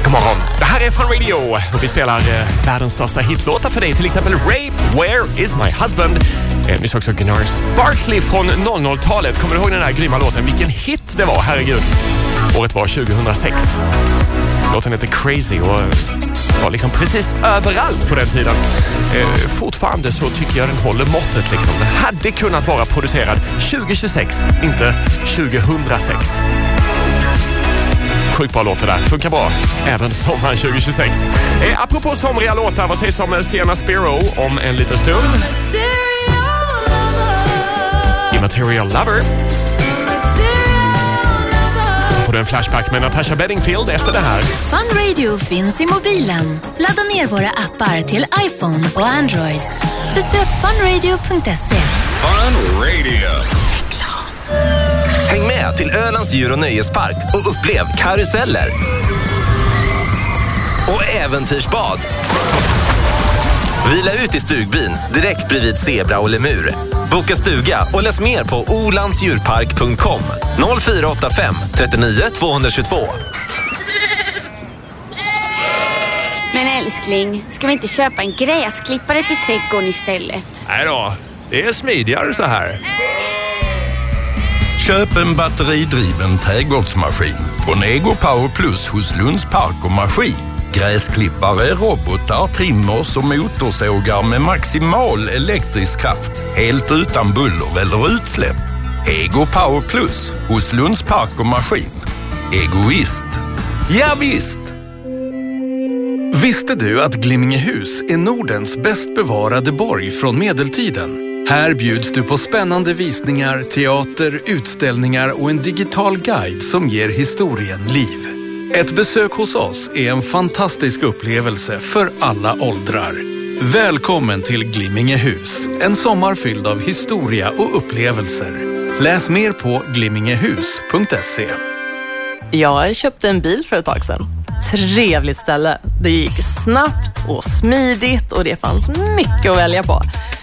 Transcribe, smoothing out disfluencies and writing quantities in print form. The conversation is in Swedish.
God morgon. Det här är Fun Radio och vi spelar världens största hitlåtar för dig. Till exempel Rape, Where is my husband? Nyss också Gnars Barkley från 00-talet. Kommer du ihåg den där grymma låten? Vilken hit det var, herregud. Året var 2006. Låten heter Crazy och var liksom precis överallt på den tiden. Fortfarande så tycker jag den håller måttet liksom. Den hade kunnat vara producerad 2026, inte 2006. Sjukt bra låtar där. Funkar bra även sommaren 2026. Apropå somriga låtar, vad sägs om Sienna Spiro om en liten stund? Immaterial Lover. Så får du en flashback med Natasha Bedingfield efter det här. Fun Radio finns i mobilen. Ladda ner våra appar till iPhone och Android. Besök funradio.se. Fun Radio. Häng med till Ölands djur- och nöjespark och upplev karuseller och äventyrsbad. Vila ut i stugbyn direkt bredvid zebra och lemur. Boka stuga och läs mer på olandsdjurpark.com 0485 39 222. Men älskling, ska vi inte köpa en gräsklippare till trädgården istället? Nej då, det är smidigare så här. Köp en batteridriven trädgårdsmaskin från Ego Power Plus hos Lunds Park och Maskin. Gräsklippare, robotar, trimmers och motorsågar med maximal elektrisk kraft. Helt utan buller eller utsläpp. Ego Power Plus hos Lunds Park och Maskin. Egoist. Ja visst! Visste du att Glimmingehus är Nordens bäst bevarade borg från medeltiden? Här bjuds du på spännande visningar, teater, utställningar och en digital guide som ger historien liv. Ett besök hos oss är en fantastisk upplevelse för alla åldrar. Välkommen till Glimmingehus, en sommar fylld av historia och upplevelser. Läs mer på glimmingehus.se. Jag köpte en bil för ett tag sedan. Trevligt ställe. Det gick snabbt och smidigt och det fanns mycket att välja på.